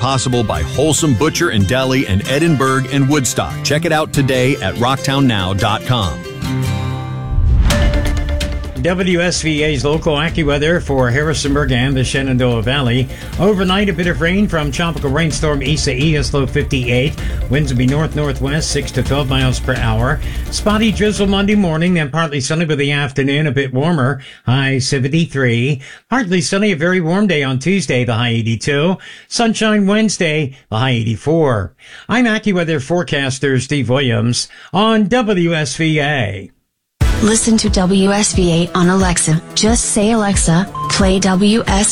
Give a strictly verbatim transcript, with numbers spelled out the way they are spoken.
possible by Wholesome Butcher and Deli in Edinburgh and Woodstock. Check it out today at rocktown now dot com. W S V A's local AccuWeather for Harrisonburg and the Shenandoah Valley. Overnight, a bit of rain from tropical rainstorm Isaias, low fifty-eight. Winds will be north-northwest, six to twelve miles per hour. Spotty drizzle Monday morning, then partly sunny by the afternoon, a bit warmer, high seventy-three. Partly sunny, a very warm day on Tuesday, the high eighty-two. Sunshine Wednesday, the high eighty-four. I'm AccuWeather forecaster Steve Williams on W S V A. Listen to W S V A on Alexa. Just say, Alexa, play W S